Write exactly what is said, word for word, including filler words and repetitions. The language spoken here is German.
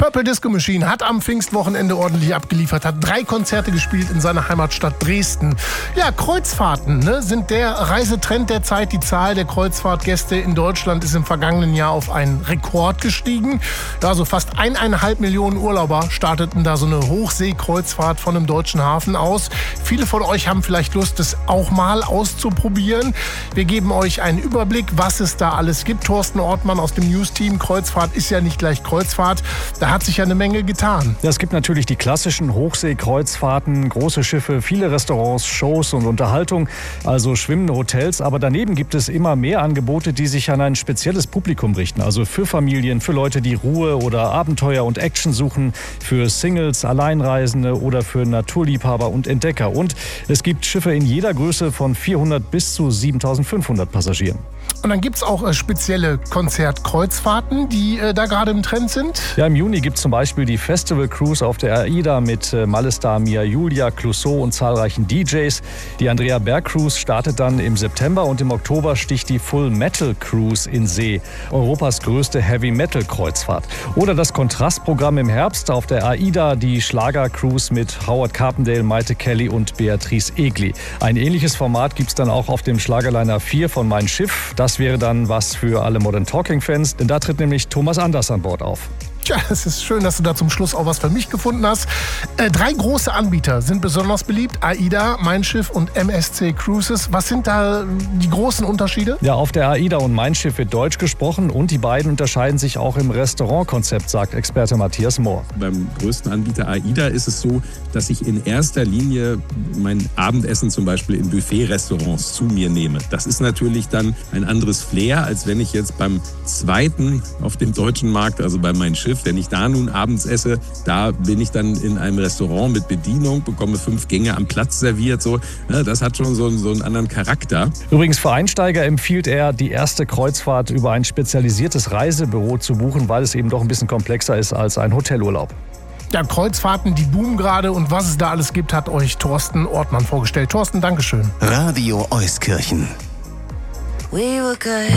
Purple Disco Machine hat am Pfingstwochenende ordentlich abgeliefert, hat drei Konzerte gespielt in seiner Heimatstadt Dresden. Ja, Kreuzfahrten ne, sind der Reisetrend der Zeit. Die Zahl der Kreuzfahrtgäste in Deutschland ist im vergangenen Jahr auf einen Rekord gestiegen. Ja, so fast eineinhalb Millionen Urlauber starteten da so eine Hochseekreuzfahrt von einem deutschen Hafen aus. Viele von euch haben vielleicht Lust, das auch mal auszuprobieren. Wir geben euch einen Überblick, was es da alles gibt. Thorsten Ortmann aus dem News-Team. Kreuzfahrt ist ja nicht gleich Kreuzfahrt. Da hat sich ja eine Menge getan. Ja, es gibt natürlich die klassischen Hochseekreuzfahrten, große Schiffe, viele Restaurants, Shows und Unterhaltung, also schwimmende Hotels. Aber daneben gibt es immer mehr Angebote, die sich an ein spezielles Publikum richten. Also für Familien, für Leute, die Ruhe oder Abenteuer und Action suchen, für Singles, Alleinreisende oder für Naturliebhaber und Entdecker. Und es gibt Schiffe in jeder Größe von vierhundert bis zu siebentausendfünfhundert Passagieren. Und dann gibt es auch äh, spezielle Konzertkreuzfahrten, die äh, da gerade im Trend sind. Ja, im Juni gibt es zum Beispiel die Festival Cruise auf der AIDA mit äh, Malestar, Mia Julia, Clouseau und zahlreichen D Js. Die Andrea Berg Cruise startet dann im September und im Oktober sticht die Full Metal Cruise in See, Europas größte Heavy Metal Kreuzfahrt. Oder das Kontrastprogramm im Herbst auf der AIDA, die Schlager Cruise mit Howard Carpendale, Maite Kelly und Beatrice Egli. Ein ähnliches Format gibt es dann auch auf dem Schlagerliner vier von Mein Schiff. Das wäre dann was für alle Modern Talking-Fans, denn da tritt nämlich Thomas Anders an Bord auf. Tja, es ist schön, dass du da zum Schluss auch was für mich gefunden hast. Äh, drei große Anbieter sind besonders beliebt. AIDA, Mein Schiff und M S C Cruises. Was sind da die großen Unterschiede? Ja, auf der AIDA und Mein Schiff wird Deutsch gesprochen und die beiden unterscheiden sich auch im Restaurantkonzept, sagt Experte Matthias Mohr. Beim größten Anbieter AIDA ist es so, dass ich in erster Linie mein Abendessen zum Beispiel in Buffet-Restaurants zu mir nehme. Das ist natürlich dann ein anderes Flair, als wenn ich jetzt beim zweiten auf dem deutschen Markt, also bei Mein Schiff, wenn ich da nun abends esse, da bin ich dann in einem Restaurant mit Bedienung, bekomme fünf Gänge am Platz serviert. So, das hat schon so einen, so einen anderen Charakter. Übrigens für Einsteiger empfiehlt er, die erste Kreuzfahrt über ein spezialisiertes Reisebüro zu buchen, weil es eben doch ein bisschen komplexer ist als ein Hotelurlaub. Ja, Kreuzfahrten, die boomen gerade und was es da alles gibt, hat euch Thorsten Ortmann vorgestellt. Thorsten, Dankeschön. Radio Euskirchen. We were good.